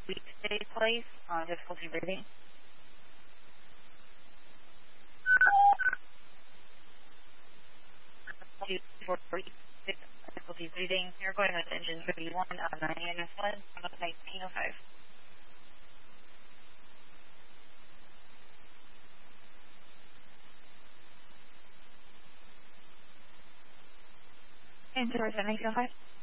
weekday place, difficulty breathing. 246, difficulty breathing. You're going with engine 31 on 9 a.m. flood, 1905. And towards 1905.